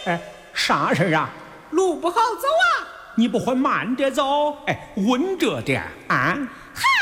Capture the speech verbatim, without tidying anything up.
哎，啥事儿啊？ 路不好走啊！ 你不会慢点走？哎，稳着点啊！ 嗨，